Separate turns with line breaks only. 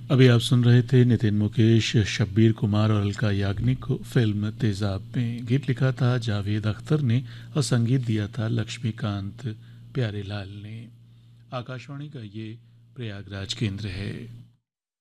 अभी आप सुन रहे थे नितिन मुकेश, शब्बीर कुमार और अलका याग्निक को फिल्म तेजाब में। गीत लिखा था जावेद अख्तर ने और संगीत दिया था लक्ष्मीकांत प्यारेलाल ने। आकाशवाणी का ये प्रयागराज केंद्र है।